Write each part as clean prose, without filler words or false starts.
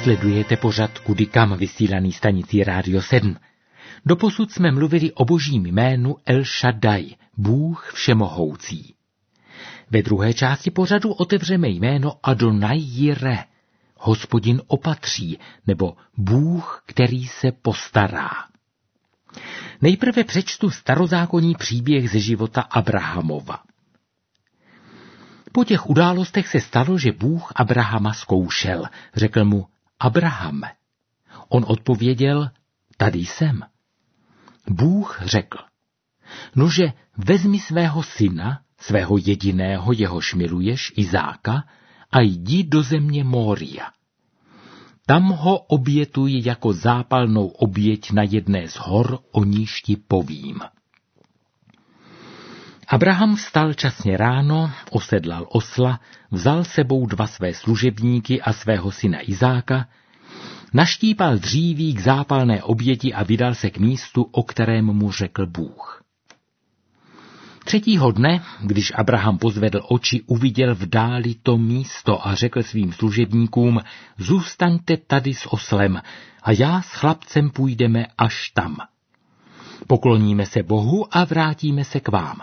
Sledujete pořad Kudy kam, vysílaný stanicí Rádio 7. Doposud jsme mluvili o božím jménu El Shaddai, Bůh všemohoucí. Ve druhé části pořadu otevřeme jméno Adonai Jireh, Hospodin opatří, nebo Bůh, který se postará. Nejprve přečtu starozákonní příběh ze života Abrahamova. Po těch událostech se stalo, že Bůh Abrahama zkoušel. Řekl mu: Abrahame. On odpověděl: tady jsem. Bůh řekl: nože vezmi svého syna, svého jediného, jehož miluješ, Izáka, a jdi do země Mória. Tam ho obětuj jako zápalnou oběť na jedné z hor, o níž ti povím. Abraham vstal časně ráno, osedlal osla, vzal sebou 2 své služebníky a svého syna Izáka, naštípal dříví k zápalné oběti a vydal se k místu, o kterém mu řekl Bůh. 3. dne, když Abraham pozvedl oči, uviděl v dáli to místo a řekl svým služebníkům: zůstaňte tady s oslem a já s chlapcem půjdeme až tam. Pokloníme se Bohu a vrátíme se k vám.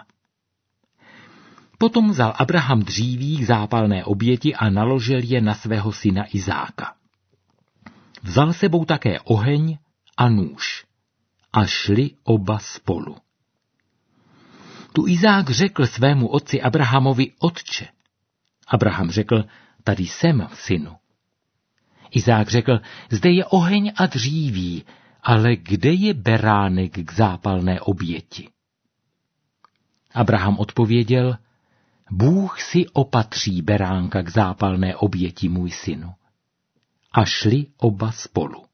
Potom vzal Abraham dříví k zápalné oběti a naložil je na svého syna Izáka. Vzal sebou také oheň a nůž a šli oba spolu. Tu Izák řekl svému otci Abrahamovi: otče. Abraham řekl: tady jsem, synu. Izák řekl: zde je oheň a dříví, ale kde je beránek k zápalné oběti? Abraham odpověděl: Bůh si opatří beránka k zápalné oběti, můj synu. A šli oba spolu.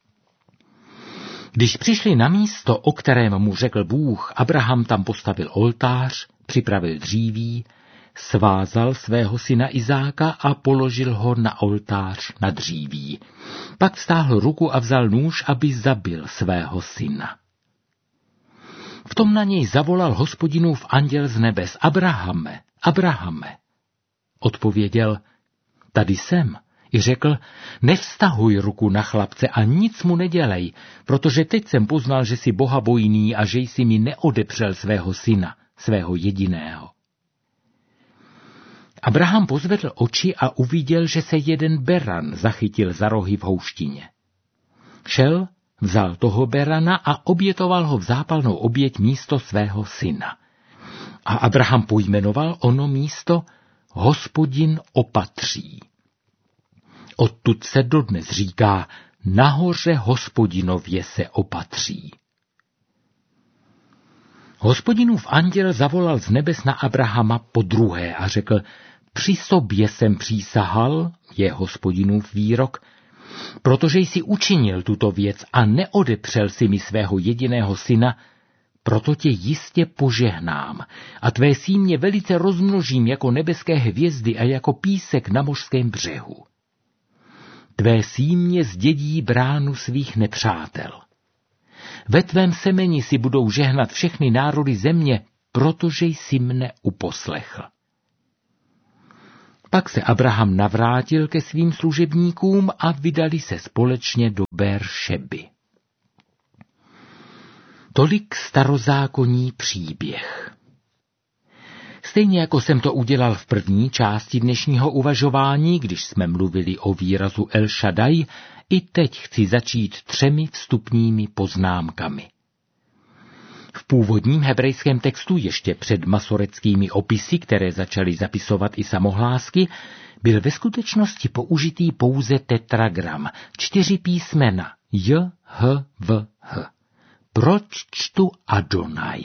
Když přišli na místo, o kterém mu řekl Bůh, Abraham tam postavil oltář, připravil dříví, svázal svého syna Izáka a položil ho na oltář na dříví. Pak vztáhl ruku a vzal nůž, aby zabil svého syna. V tom na něj zavolal Hospodinův anděl z nebes: Abrahame, Abrahame. Odpověděl: tady jsem. I řekl: nevztahuj ruku na chlapce a nic mu nedělej, protože teď jsem poznal, že jsi bohabojný a že jsi mi neodepřel svého syna, svého jediného. Abraham pozvedl oči a uviděl, že se jeden beran zachytil za rohy v houštině. Šel, vzal toho berana a obětoval ho v zápalnou oběť místo svého syna. A Abraham pojmenoval ono místo Hospodin opatří. Odtud se dodnes říká: nahoře Hospodinově se opatří. Hospodinův anděl zavolal z nebes na Abrahama podruhé a řekl: při sobě jsem přísahal, je Hospodinův výrok, protože jsi učinil tuto věc a neodepřel si mi svého jediného syna, proto tě jistě požehnám a tvé símě velice rozmnožím jako nebeské hvězdy a jako písek na mořském břehu. Tvé símě zdědí bránu svých nepřátel. Ve tvém semeni si budou žehnat všechny národy země, protože jsi mne uposlechl. Pak se Abraham navrátil ke svým služebníkům a vydali se společně do Bér-šeby. Tolik starozákonní příběh. Stejně jako jsem to udělal v první části dnešního uvažování, když jsme mluvili o výrazu El Shaddai, i teď chci začít 3 vstupními poznámkami. V původním hebrejském textu, ještě před masoreckými opisy, které začaly zapisovat i samohlásky, byl ve skutečnosti použitý pouze tetragram, 4 písmena J, H, V, H. Proč čtu Adonai?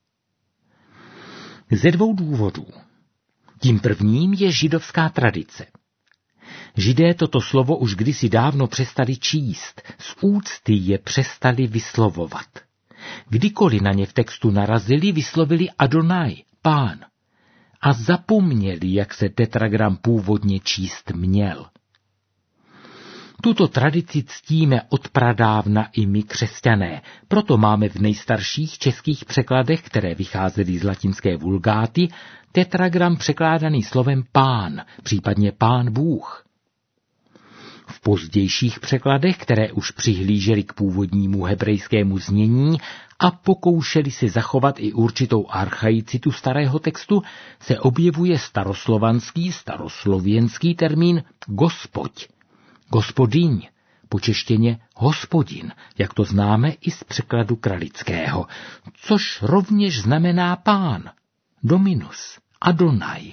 Ze 2 důvodů. Tím prvním je židovská tradice. Židé toto slovo už kdysi dávno přestali číst, z úcty je přestali vyslovovat. Kdykoliv na ně v textu narazili, vyslovili Adonai, Pán, a zapomněli, jak se tetragram původně číst měl. Tuto tradici ctíme od pradávna i my křesťané, proto máme v nejstarších českých překladech, které vycházely z latinské vulgáty, tetragram překládaný slovem Pán, případně Pán Bůh. V pozdějších překladech, které už přihlížely k původnímu hebrejskému znění a pokoušeli se zachovat i určitou archaicitu starého textu, se objevuje staroslověnský termín Gospodь, Gospodyň, po češtěně Hospodin, jak to známe i z překladu Kralického, což rovněž znamená pán, Dominus, Adonai.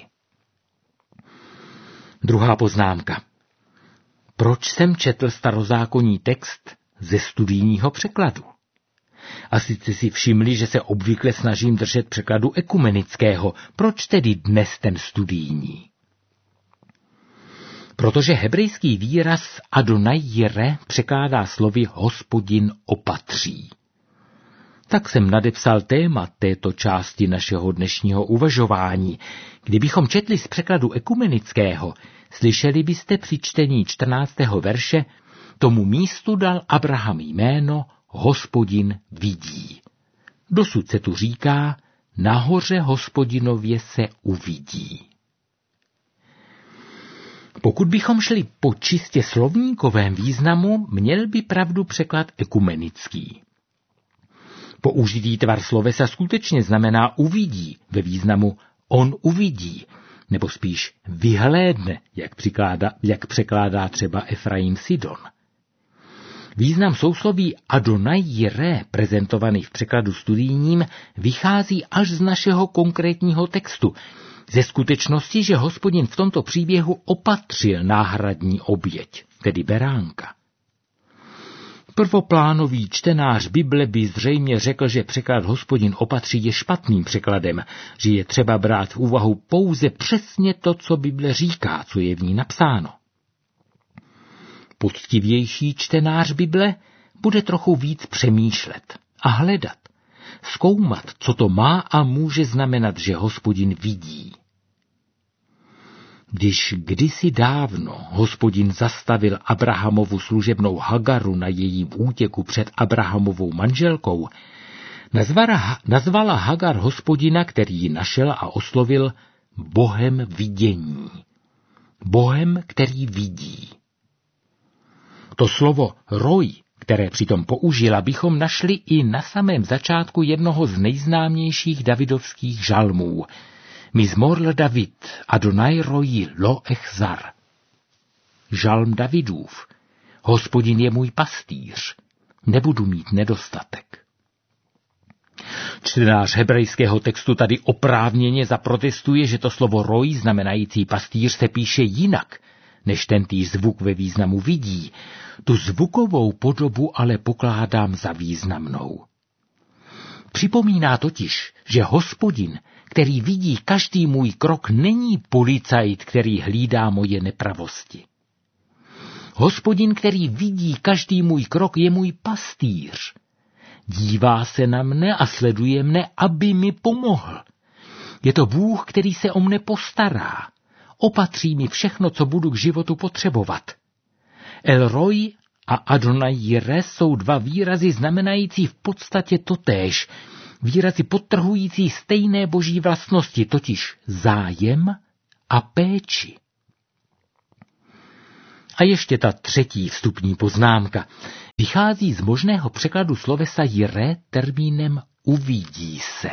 Druhá poznámka. Proč jsem četl starozákonní text ze studijního překladu? Asi jste si všimli, že se obvykle snažím držet překladu ekumenického. Proč tedy dnes ten studijní? Protože hebrejský výraz Adonai Jire překládá slovy Hospodin opatří. Tak jsem nadepsal téma této části našeho dnešního uvažování. Kdybychom četli z překladu ekumenického, slyšeli byste při čtení 14. verše, tomu místu dal Abraham jméno Hospodin vidí. Dosud se tu říká, nahoře Hospodinově se uvidí. Pokud bychom šli po čistě slovníkovém významu, měl by pravdu překlad ekumenický. Použitý tvar slovesa skutečně znamená uvidí ve významu on uvidí, nebo spíš vyhlédne, jak překládá třeba Efraim Sidon. Význam sousloví Adonai Jire, prezentovaný v překladu studijním, vychází až z našeho konkrétního textu, ze skutečnosti, že Hospodin v tomto příběhu opatřil náhradní oběť, tedy beránka. Prvoplánový čtenář Bible by zřejmě řekl, že překlad Hospodin opatří je špatným překladem, že je třeba brát v úvahu pouze přesně to, co Bible říká, co je v ní napsáno. Poctivější čtenář Bible bude trochu víc přemýšlet a hledat, zkoumat, co to má a může znamenat, že Hospodin vidí. Když kdysi dávno Hospodin zastavil Abrahamovu služebnou Hagaru na jejím útěku před Abrahamovou manželkou, nazvala Hagar Hospodina, který ji našel a oslovil, Bohem vidění. Bohem, který vidí. To slovo roj, které přitom použila, bychom našli i na samém začátku jednoho z nejznámějších davidovských žalmů. Mizmor David, Adonai roji lo echzar. Žalm Davidův. Hospodin je můj pastýř, nebudu mít nedostatek. Čtenář hebrejského textu tady oprávněně zaprotestuje, že to slovo roj, znamenající pastýř, se píše jinak, než tentýž zvuk ve významu vidí. Tu zvukovou podobu ale pokládám za významnou. Připomíná totiž, že Hospodin, který vidí každý můj krok, není policajt, který hlídá moje nepravosti. Hospodin, který vidí každý můj krok, je můj pastýř. Dívá se na mne a sleduje mne, aby mi pomohl. Je to Bůh, který se o mne postará. Opatří mi všechno, co budu k životu potřebovat. El Roj a Adonai Jire jsou dva výrazy znamenající v podstatě totéž, výrazy podtrhující stejné boží vlastnosti, totiž zájem a péči. A ještě ta třetí vstupní poznámka. Vychází z možného překladu slovesa Jire termínem uvidí se.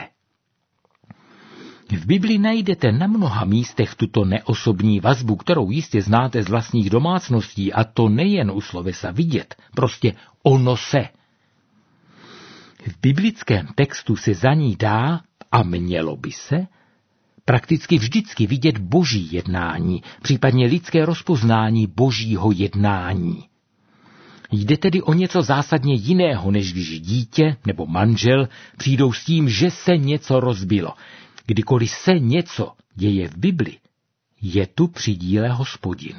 V Bibli najdete na mnoha místech tuto neosobní vazbu, kterou jistě znáte z vlastních domácností, a to nejen u slovesa vidět, prostě ono se. V biblickém textu se za ní dá, a mělo by se, prakticky vždycky vidět boží jednání, případně lidské rozpoznání božího jednání. Jde tedy o něco zásadně jiného, než když dítě nebo manžel přijdou s tím, že se něco rozbilo. Kdykoliv se něco děje v Bibli, je tu při díle Hospodin.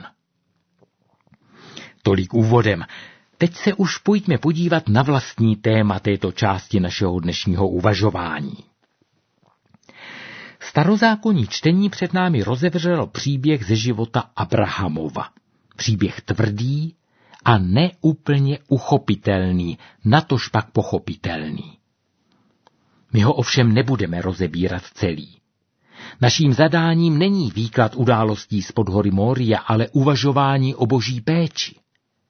Tolik úvodem. Teď se už pojďme podívat na vlastní téma této části našeho dnešního uvažování. Starozákonní čtení před námi rozevřelo příběh ze života Abrahamova. Příběh tvrdý a neúplně uchopitelný, natož pak pochopitelný. My ho ovšem nebudeme rozebírat celý. Naším zadáním není výklad událostí spod hory Moria, ale uvažování o boží péči.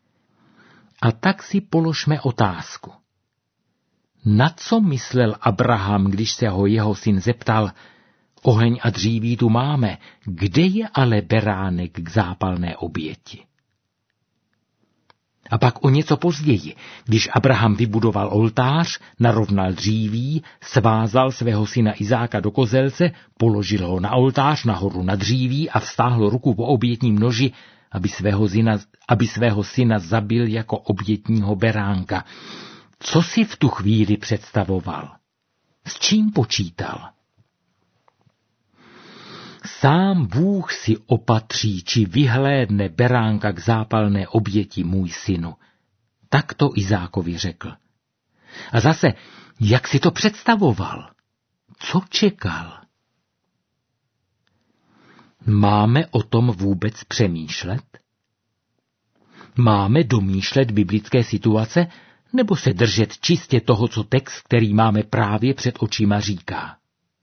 A tak si položme otázku. Na co myslel Abraham, když se ho jeho syn zeptal, oheň a dříví tu máme, kde je ale beránek k zápalné oběti? A pak o něco později, když Abraham vybudoval oltář, narovnal dříví, svázal svého syna Izáka do kozelce, položil ho na oltář nahoru na dříví a vztáhl ruku po obětním noži, aby svého syna zabil jako obětního beránka. Co si v tu chvíli představoval? S čím počítal? Sám Bůh si opatří či vyhlédne beránka k zápalné oběti, můj synu. Tak to Izákovi řekl. A zase, jak si to představoval? Co čekal? Máme o tom vůbec přemýšlet? Máme domýšlet biblické situace, nebo se držet čistě toho, co text, který máme právě před očima, říká?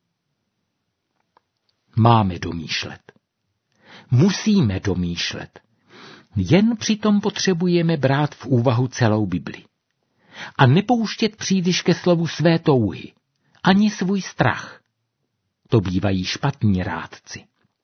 Máme domýšlet. Musíme domýšlet. Jen přitom potřebujeme brát v úvahu celou Bibli. A nepouštět příliš ke slovu své touhy, ani svůj strach. To bývají špatní rádci.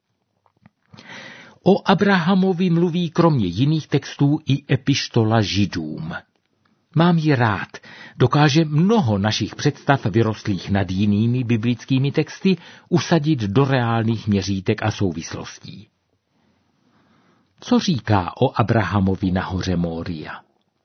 O Abrahamovi mluví kromě jiných textů i epištola Židům. Mám ji rád, dokáže mnoho našich představ vyrostlých nad jinými biblickými texty usadit do reálných měřítek a souvislostí. Co říká o Abrahamovi na hoře Mória?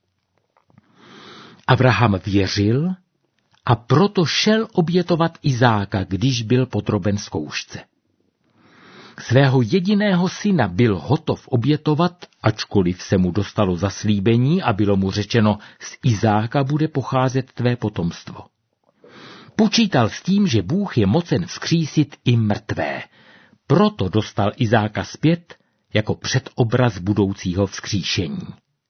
Abraham věřil a proto šel obětovat Izáka, když byl podroben zkoušce. Svého jediného syna byl hotov obětovat, ačkoliv se mu dostalo zaslíbení a bylo mu řečeno, z Izáka bude pocházet tvé potomstvo. Počítal s tím, že Bůh je mocen vzkřísit i mrtvé. Proto dostal Izáka zpět jako předobraz budoucího vzkříšení.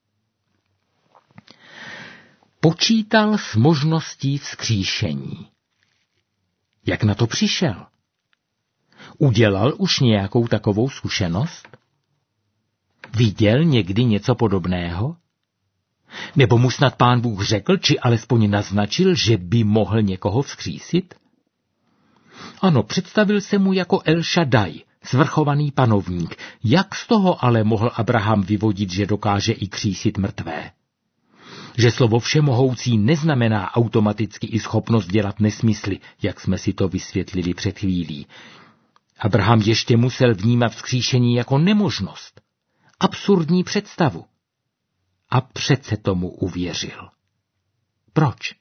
Počítal s možností vzkříšení. Jak na to přišel? Udělal už nějakou takovou zkušenost? Viděl někdy něco podobného? Nebo mu snad Pán Bůh řekl, či alespoň naznačil, že by mohl někoho vzkřísit? Ano, představil se mu jako El Shaddai, svrchovaný panovník. Jak z toho ale mohl Abraham vyvodit, že dokáže i křísit mrtvé? Že slovo všemohoucí neznamená automaticky i schopnost dělat nesmysly, jak jsme si to vysvětlili před chvílí. Abraham ještě musel vnímat vzkříšení jako nemožnost, absurdní představu. A přece tomu uvěřil. Proč?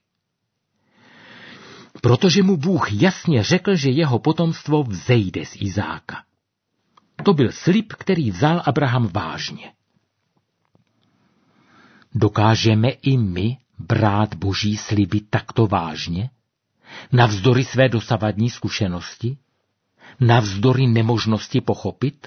Protože mu Bůh jasně řekl, že jeho potomstvo vzejde z Izáka. To byl slib, který vzal Abraham vážně. Dokážeme i my brát Boží sliby takto vážně? Navzdory své dosavadní zkušenosti? Navzdory nemožnosti pochopit?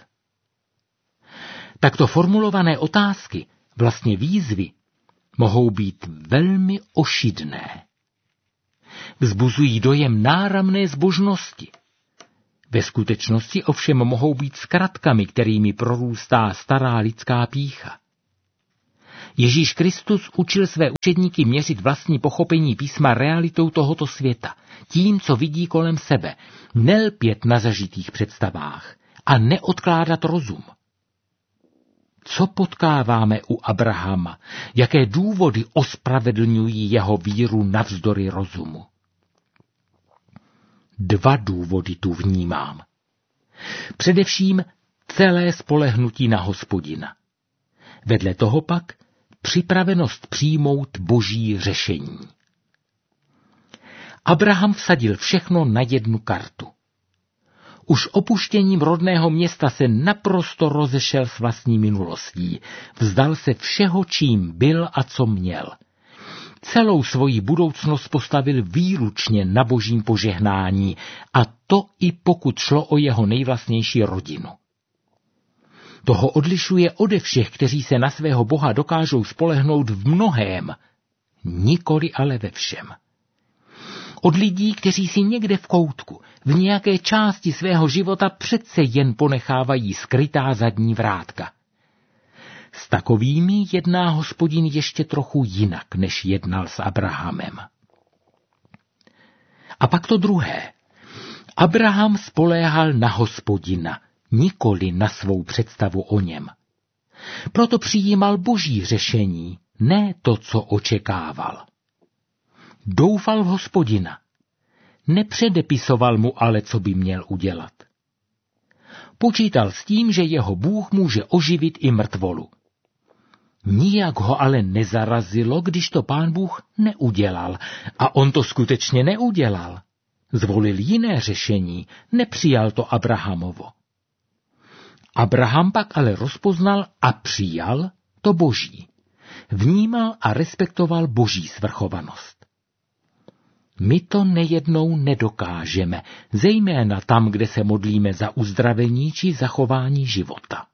Takto formulované otázky, vlastně výzvy, mohou být velmi ošidné. Vzbuzují dojem náramné zbožnosti. Ve skutečnosti ovšem mohou být zkratkami, kterými prorůstá stará lidská pýcha. Ježíš Kristus učil své učedníky měřit vlastní pochopení písma realitou tohoto světa, tím, co vidí kolem sebe, nelpět na zažitých představách a neodkládat rozum. Co potkáváme u Abrahama? Jaké důvody ospravedlňují jeho víru navzdory rozumu? 2 důvody tu vnímám. Především celé spolehnutí na Hospodina. Vedle toho pak připravenost přijmout Boží řešení. Abraham vsadil všechno na jednu kartu. Už opuštěním rodného města se naprosto rozešel s vlastní minulostí. Vzdal se všeho, čím byl a co měl. Celou svoji budoucnost postavil výlučně na Božím požehnání, a to i pokud šlo o jeho nejvlastnější rodinu. To ho odlišuje ode všech, kteří se na svého Boha dokážou spolehnout v mnohém, nikoli ale ve všem. Od lidí, kteří si někde v koutku, v nějaké části svého života přece jen ponechávají skrytá zadní vrátka. S takovými jedná Hospodin ještě trochu jinak, než jednal s Abrahamem. A pak to druhé. Abraham spoléhal na Hospodina, nikoli na svou představu o něm. Proto přijímal boží řešení, ne to, co očekával. Doufal v Hospodina. Nepředepisoval mu ale, co by měl udělat. Počítal s tím, že jeho Bůh může oživit i mrtvolu. Nijak ho ale nezarazilo, když to Pán Bůh neudělal, a on to skutečně neudělal. Zvolil jiné řešení, nepřijal to Abrahamovo. Abraham pak ale rozpoznal a přijal to boží. Vnímal a respektoval boží svrchovanost. My to nejednou nedokážeme, zejména tam, kde se modlíme za uzdravení či zachování života.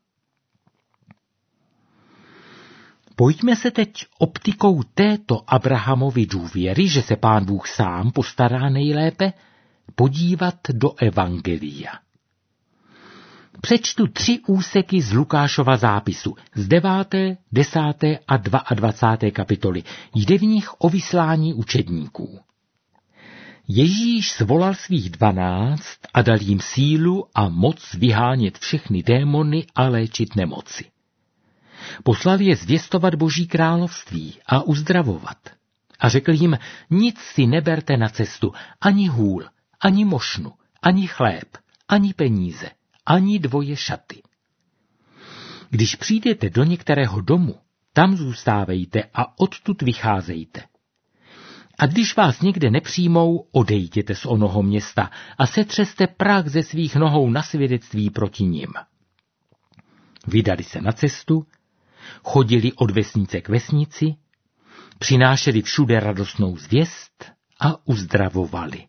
Pojďme se teď optikou této Abrahamovy důvěry, že se Pán Bůh sám postará nejlépe, podívat do Evangelia. Přečtu 3 úseky z Lukášova zápisu, z 9., 10. a 22. kapitoly. Jde v nich o vyslání učedníků. Ježíš svolal svých 12 a dal jim sílu a moc vyhánět všechny démony a léčit nemoci. Poslal je zvěstovat Boží království a uzdravovat. A řekl jim, nic si neberte na cestu, ani hůl, ani mošnu, ani chléb, ani peníze, ani 2 šaty. Když přijdete do některého domu, tam zůstávejte a odtud vycházejte. A když vás někde nepřijmou, odejděte z onoho města a setřeste prach ze svých nohou na svědectví proti nim. Vydali se na cestu, chodili od vesnice k vesnici, přinášeli všude radostnou zvěst a uzdravovali.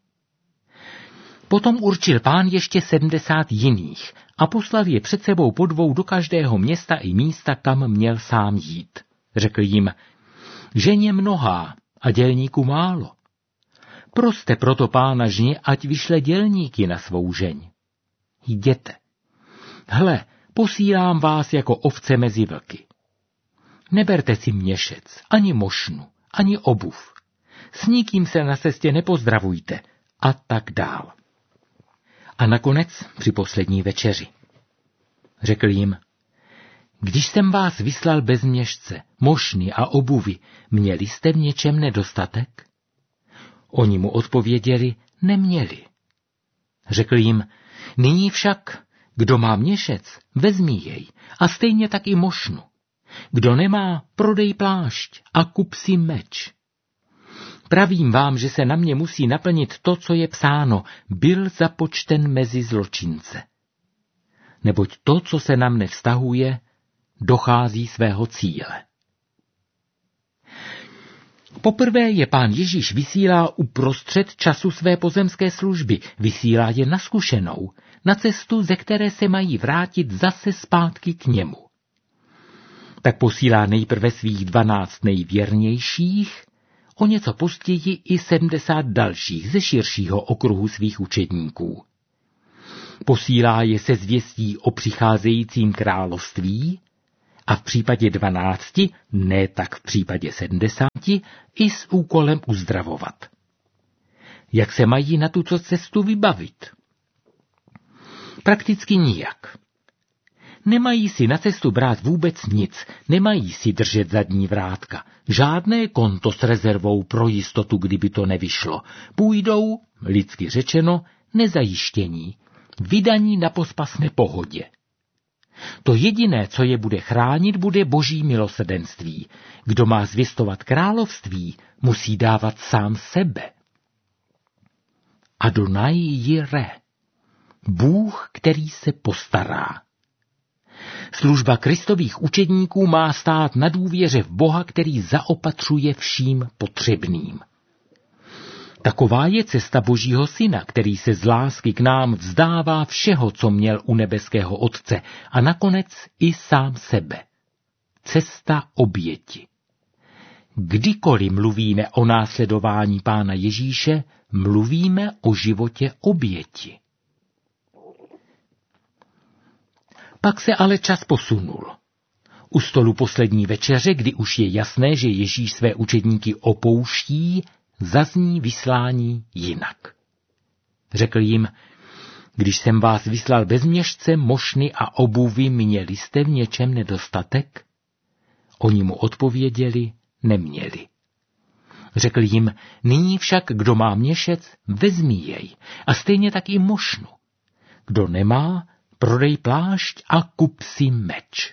Potom určil Pán ještě 70 jiných a poslal je před sebou po 2 do každého města i místa, kam měl sám jít. Řekl jim, ženě mnohá a dělníků málo. Proste proto Pána žně, ať vyšle dělníky na svou žeň. Jděte. Hle, posílám vás jako ovce mezi vlky. Neberte si měšec, ani mošnu, ani obuv. S nikým se na cestě nepozdravujte a tak dál. A nakonec při poslední večeři. Řekl jim, když jsem vás vyslal bez měšce, mošny a obuvy, měli jste v něčem nedostatek? Oni mu odpověděli, neměli. Řekl jim, nyní však, kdo má měšec, vezmi jej, a stejně tak i mošnu. Kdo nemá, prodej plášť a kup si meč. Pravím vám, že se na mě musí naplnit to, co je psáno, byl započten mezi zločince. Neboť to, co se na mne vztahuje, dochází svého cíle. Poprvé je Pán Ježíš vysílá uprostřed času své pozemské služby, vysílá je na zkušenou, na cestu, ze které se mají vrátit zase zpátky k němu. Tak posílá nejprve svých 12 nejvěrnějších, o něco později i 70 dalších ze širšího okruhu svých učedníků. Posílá je se zvěstí o přicházejícím království a v případě 12, ne tak v případě 70, i s úkolem uzdravovat. Jak se mají na tuto cestu vybavit? Prakticky nijak. Nemají si na cestu brát vůbec nic, nemají si držet zadní vrátka, žádné konto s rezervou pro jistotu, kdyby to nevyšlo. Půjdou, lidsky řečeno, nezajištění, vydaní na pospas nepohodě. To jediné, co je bude chránit, bude boží milosrdenství. Kdo má zvěstovat království, musí dávat sám sebe. Adonai Jireh, Bůh, který se postará. Služba Kristových učedníků má stát na důvěře v Boha, který zaopatřuje vším potřebným. Taková je cesta Božího Syna, který se z lásky k nám vzdává všeho, co měl u nebeského Otce, a nakonec i sám sebe. Cesta oběti. Kdykoliv mluvíme o následování Pána Ježíše, mluvíme o životě oběti. Pak se ale čas posunul. U stolu poslední večeře, kdy už je jasné, že Ježíš své učedníky opouští, zazní vyslání jinak. Řekl jim: Když jsem vás vyslal bez měšce, mošny a obuvy, měli jste v něčem nedostatek? Oni mu odpověděli: Neměli. Řekl jim: Nyní však, kdo má měšec, vezmi jej, a stejně tak i mošnu. Kdo nemá, prodej plášť a kup si meč.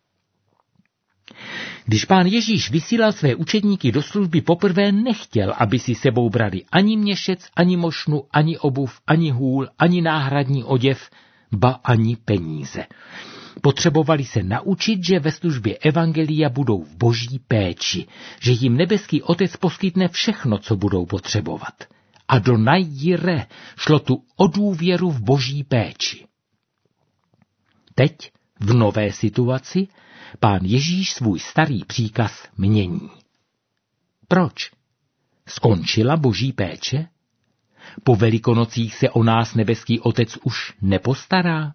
Když Pán Ježíš vysílal své učedníky do služby poprvé, nechtěl, aby si sebou brali ani měšec, ani mošnu, ani obuv, ani hůl, ani náhradní oděv, ba ani peníze. Potřebovali se naučit, že ve službě evangelia budou v boží péči, že jim nebeský Otec poskytne všechno, co budou potřebovat. A do najire šlo tu o důvěru v boží péči. Teď, v nové situaci, Pán Ježíš svůj starý příkaz mění. Proč? Skončila boží péče? Po Velikonocích se o nás nebeský Otec už nepostará?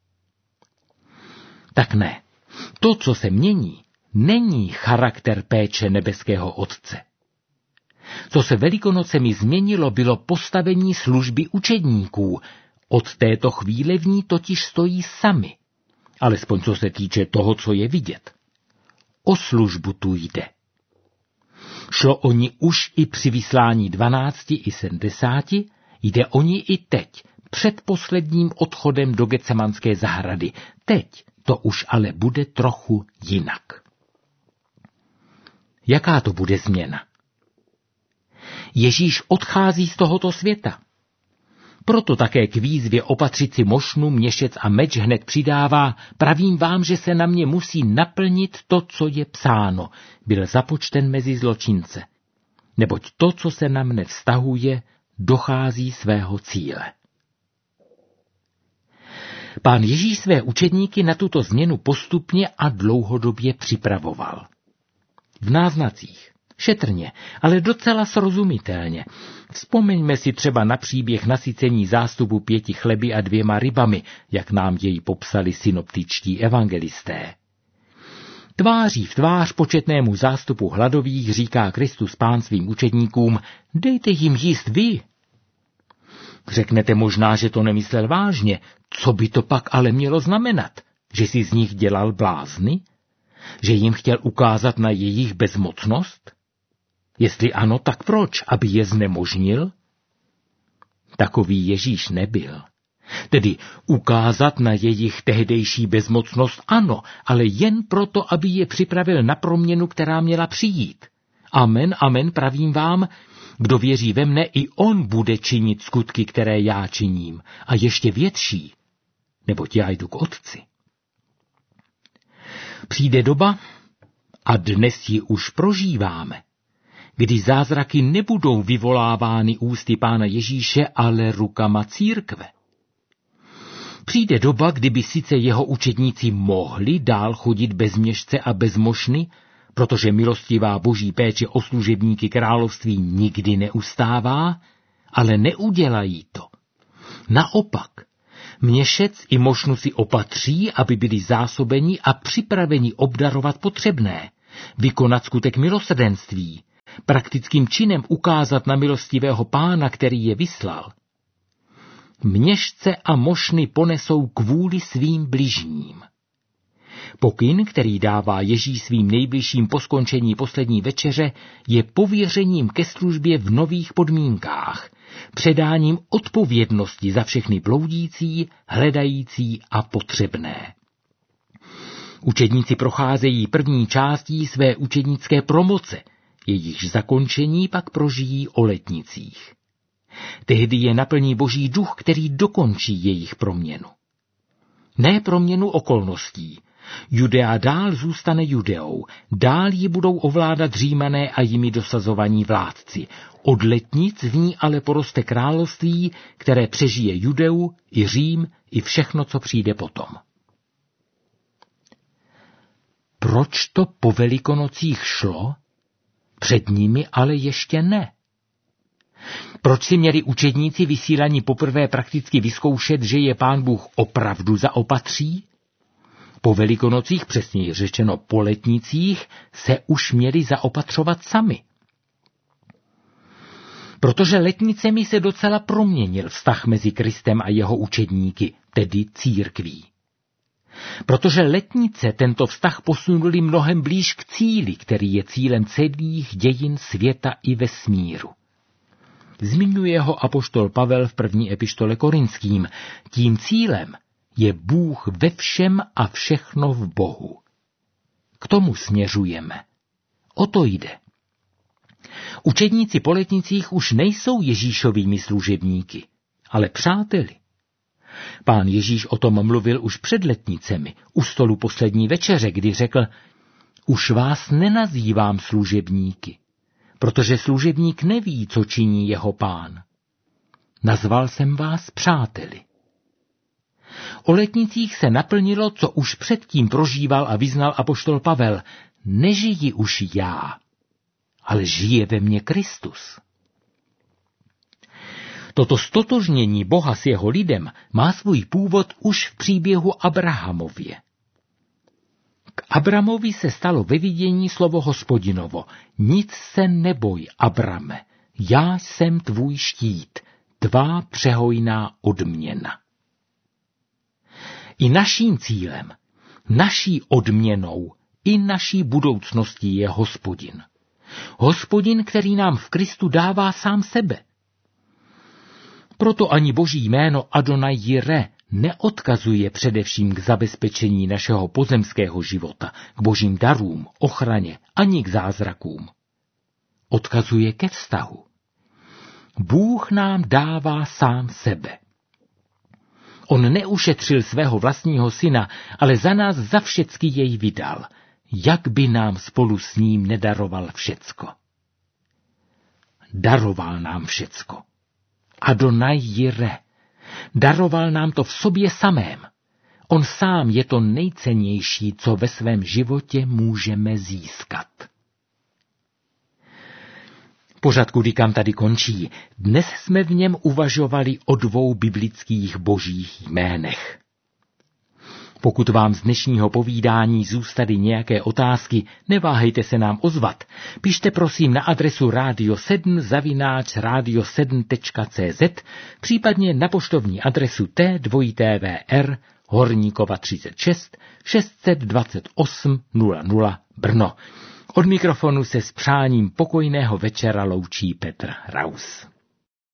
Tak ne. To, co se mění, není charakter péče nebeského Otce. Co se Velikonocemi změnilo, bylo postavení služby učedníků. Od této chvíle v ní totiž stojí sami. Alespoň co se týče toho, co je vidět. O službu tu jde. Šlo o ní už i při vyslání 12 i 70, jde o ní i teď, před posledním odchodem do Getsemanské zahrady. Teď to už ale bude trochu jinak. Jaká to bude změna? Ježíš odchází z tohoto světa. Proto také k výzvě opatřit si mošnu, měšec a meč hned přidává: Pravím vám, že se na mě musí naplnit to, co je psáno. Byl započten mezi zločince. Neboť to, co se na mne vztahuje, dochází svého cíle. Pán Ježíš své učedníky na tuto změnu postupně a dlouhodobě připravoval. V náznacích, šetrně, ale docela srozumitelně. Vzpomeňme si třeba na příběh nasycení zástupu 5 chleby a 2 rybami, jak nám jej popsali synoptičtí evangelisté. Tváří v tvář početnému zástupu hladových říká Kristus Pán svým učedníkům: Dejte jim jíst vy. Řeknete možná, že to nemyslel vážně. Co by to pak ale mělo znamenat? Že si z nich dělal blázny? Že jim chtěl ukázat na jejich bezmocnost? Jestli ano, tak proč? Aby je znemožnil? Takový Ježíš nebyl. Tedy ukázat na jejich tehdejší bezmocnost ano, ale jen proto, aby je připravil na proměnu, která měla přijít. Amen, amen, pravím vám, kdo věří ve mne, i on bude činit skutky, které já činím, a ještě větší, neboť já jdu k Otci. Přijde doba, a dnes ji už prožíváme, kdy zázraky nebudou vyvolávány ústy Pána Ježíše, ale rukama církve. Přijde doba, kdyby sice jeho učedníci mohli dál chodit bez měšce a bez mošny, protože milostivá boží péče o služebníky království nikdy neustává, ale neudělají to. Naopak, měšec i mošnu si opatří, aby byli zásobeni a připraveni obdarovat potřebné, vykonat skutek milosrdenství, praktickým činem ukázat na milostivého Pána, který je vyslal. Měšce a mošny ponesou kvůli svým bližním. Pokyn, který dává Ježíš svým nejbližším po skončení poslední večeře, je pověřením ke službě v nových podmínkách, předáním odpovědnosti za všechny bloudící, hledající a potřebné. Učedníci procházejí první částí své učednické promoce, jejichž zakončení pak prožijí o letnicích. Tehdy je naplní Boží duch, který dokončí jejich proměnu. Ne proměnu okolností. Judea dál zůstane Judeou, dál ji budou ovládat Římané a jimi dosazovaní vládci. Od letnic v ní ale poroste království, které přežije Judeu i Řím i všechno, co přijde potom. Proč to po Velikonocích šlo? Před nimi ale ještě ne. Proč si měli učedníci vysílaní poprvé prakticky vyzkoušet, že je Pán Bůh opravdu zaopatří? Po Velikonocích, přesněji řečeno po letnicích, se už měli zaopatřovat sami. Protože letnicemi se docela proměnil vztah mezi Kristem a jeho učedníky, tedy církví. Protože letnice tento vztah posunuli mnohem blíž k cíli, který je cílem celých dějin světa i vesmíru. Zmiňuje ho apoštol Pavel v první epištole Korinským. Tím cílem je Bůh ve všem a všechno v Bohu. K tomu směřujeme. O to jde. Učedníci po letnicích už nejsou Ježíšovými služebníky, ale přáteli. Pán Ježíš o tom mluvil už před letnicemi, u stolu poslední večeře, kdy řekl: už vás nenazývám služebníky, protože služebník neví, co činí jeho pán. Nazval jsem vás přáteli. O letnicích se naplnilo, co už předtím prožíval a vyznal apoštol Pavel: nežiji už já, ale žije ve mně Kristus. Toto stotožnění Boha s jeho lidem má svůj původ už v příběhu Abrahamově. K Abramovi se stalo ve vidění slovo Hospodinovo: nic se neboj, Abrame, já jsem tvůj štít, tvá přehojná odměna. I naším cílem, naší odměnou i naší budoucností je Hospodin. Hospodin, který nám v Kristu dává sám sebe. Proto ani Boží jméno Adonai Jireh neodkazuje především k zabezpečení našeho pozemského života, k božím darům, ochraně ani k zázrakům. Odkazuje ke vztahu. Bůh nám dává sám sebe. On neušetřil svého vlastního syna, ale za nás za všecky jej vydal. Jak by nám spolu s ním nedaroval všecko? Daroval nám všecko. Adonai Jireh. Daroval nám to v sobě samém. On sám je to nejcennější, co ve svém životě můžeme získat. Pořad Kudy kam tady končí. Dnes jsme v něm uvažovali o 2 biblických božích jménech. Pokud vám z dnešního povídání zůstaly nějaké otázky, neváhejte se nám ozvat. Pište prosím na adresu radio7@radio7.cz, případně na poštovní adresu T2TVR Horníkova 36 628 00 Brno. Od mikrofonu se s přáním pokojného večera loučí Petr Raus.